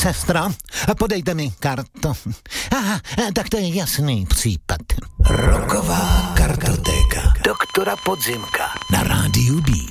Sestro, podejte mi kartu. Aha, tak to je jasný případ. Rocková kartotéka. Doktora Podzimka na rádiu B.